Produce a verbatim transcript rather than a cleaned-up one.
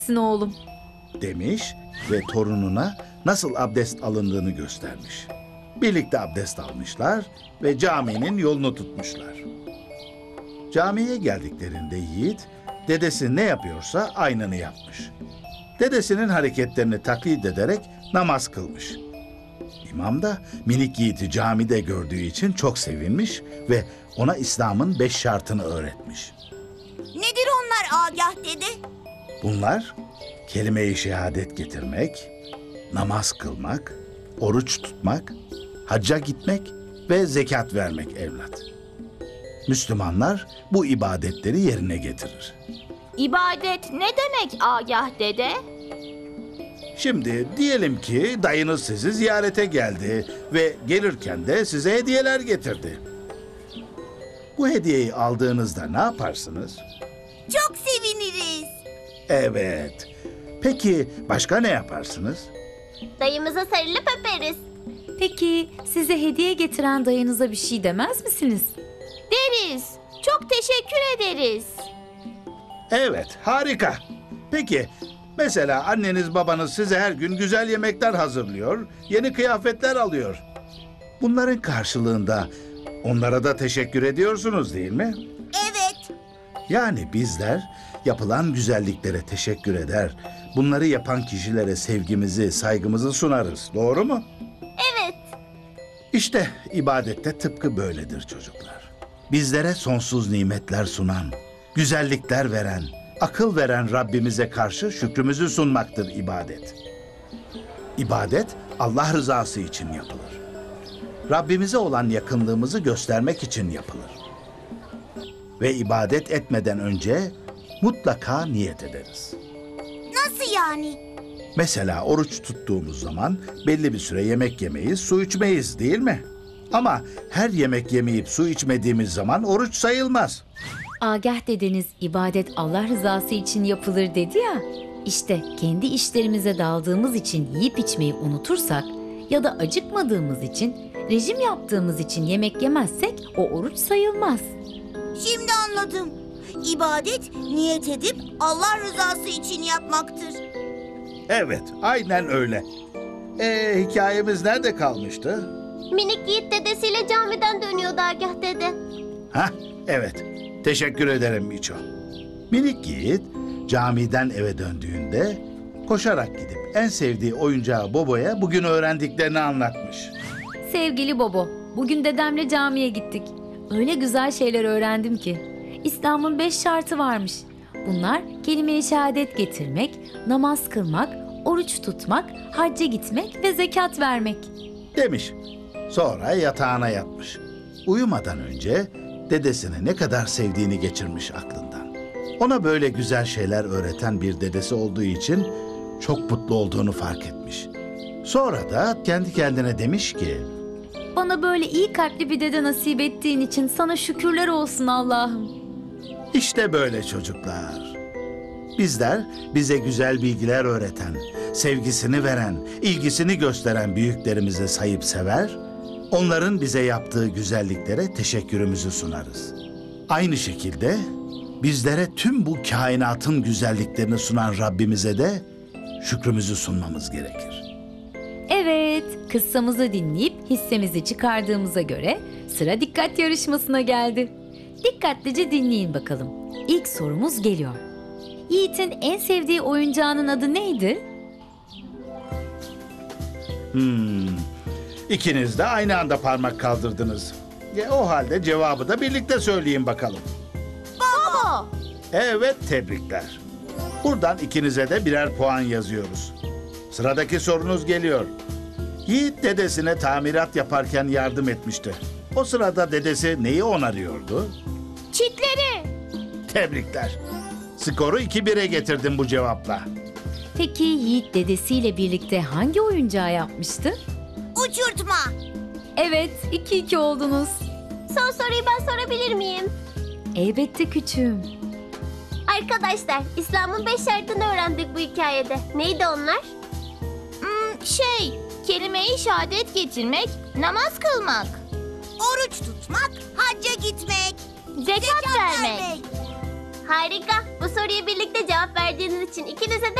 oğlum. Demiş ve torununa nasıl abdest alındığını göstermiş. Birlikte abdest almışlar ve caminin yolunu tutmuşlar. Camiye geldiklerinde Yiğit, dedesi ne yapıyorsa aynını yapmış. Dedesinin hareketlerini taklit ederek namaz kılmış. İmam da minik Yiğit'i camide gördüğü için çok sevinmiş ve ona İslam'ın beş şartını öğretmiş. Nedir onlar Agah dede? Bunlar kelime-i şehadet getirmek, namaz kılmak, oruç tutmak, hacca gitmek ve zekat vermek evlat. Müslümanlar bu ibadetleri yerine getirir. İbadet ne demek Agah dede? Şimdi diyelim ki dayınız sizi ziyarete geldi ve gelirken de size hediyeler getirdi. Bu hediyeyi aldığınızda ne yaparsınız? Çok seviniriz. Evet. Peki başka ne yaparsınız? Dayımıza sarılıp öperiz. Peki size hediye getiren dayınıza bir şey demez misiniz? Deriz. Çok teşekkür ederiz. Evet, harika. Peki, mesela anneniz babanız size her gün güzel yemekler hazırlıyor, yeni kıyafetler alıyor. Bunların karşılığında onlara da teşekkür ediyorsunuz değil mi? Evet. Yani bizler yapılan güzelliklere teşekkür eder, bunları yapan kişilere sevgimizi, saygımızı sunarız. Doğru mu? Evet. İşte ibadette tıpkı böyledir çocuklar. Bizlere sonsuz nimetler sunan, güzellikler veren, akıl veren Rabbimize karşı şükrümüzü sunmaktır ibadet. İbadet Allah rızası için yapılır. Rabbimize olan yakınlığımızı göstermek için yapılır. Ve ibadet etmeden önce mutlaka niyet ederiz. Nasıl yani? Mesela oruç tuttuğumuz zaman belli bir süre yemek yemeyiz, su içmeyiz değil mi? Ama her yemek yemeyip su içmediğimiz zaman oruç sayılmaz. Agah dedeniz ibadet Allah rızası için yapılır dedi ya. İşte kendi işlerimize daldığımız için yiyip içmeyi unutursak ya da acıkmadığımız için, rejim yaptığımız için yemek yemezsek o oruç sayılmaz. Şimdi anladım. İbadet niyet edip Allah rızası için yapmaktır. Evet, aynen öyle. Ee, hikayemiz nerede kalmıştı? Minik Yiğit dedesiyle camiden dönüyordu Agah dede. Hah, evet. Teşekkür ederim Miço. Minik Yiğit camiden eve döndüğünde koşarak gidip en sevdiği oyuncağı Bobo'ya bugün öğrendiklerini anlatmış. Sevgili Bobo, bugün dedemle camiye gittik. Öyle güzel şeyler öğrendim ki. İslam'ın beş şartı varmış. Bunlar kelime-i şehadet getirmek, namaz kılmak, oruç tutmak, hacca gitmek ve zekat vermek. Demiş. Sonra yatağına yatmış. Uyumadan önce dedesini ne kadar sevdiğini geçirmiş aklından. Ona böyle güzel şeyler öğreten bir dedesi olduğu için çok mutlu olduğunu fark etmiş. Sonra da kendi kendine demiş ki, Bana böyle iyi kalpli bir dede nasip ettiğin için sana şükürler olsun Allah'ım. İşte böyle çocuklar. Bizler bize güzel bilgiler öğreten, sevgisini veren, ilgisini gösteren büyüklerimizi sayıp sever, onların bize yaptığı güzelliklere teşekkürümüzü sunarız. Aynı şekilde bizlere tüm bu kainatın güzelliklerini sunan Rabbimize de şükrümüzü sunmamız gerekir. Evet, kıssamızı dinleyip hissemizi çıkardığımıza göre sıra dikkat yarışmasına geldi. Dikkatlice dinleyin bakalım. İlk sorumuz geliyor. Yiğit'in en sevdiği oyuncağının adı neydi? Hmm, ikiniz de aynı anda parmak kaldırdınız. E, o halde cevabı da birlikte söyleyin bakalım. Baba. Evet, tebrikler. Buradan ikinize de birer puan yazıyoruz. Sıradaki sorunuz geliyor. Yiğit dedesine tamirat yaparken yardım etmişti. O sırada dedesi neyi onarıyordu? Çitleri. Tebrikler. Skoru iki bire getirdim bu cevapla. Peki Yiğit dedesiyle birlikte hangi oyuncağı yapmıştı? Uçurtma. Evet, iki iki oldunuz. Son soruyu ben sorabilir miyim? Elbette küçüğüm. Arkadaşlar, İslam'ın beş şartını öğrendik bu hikayede. Neydi onlar? Hmm, şey, kelime-i şehadet getirmek, namaz kılmak, Oruç tutmak, hacca gitmek, zekat, zekat vermek. vermek. Harika. Bu soruya birlikte cevap verdiğiniz için ikinize de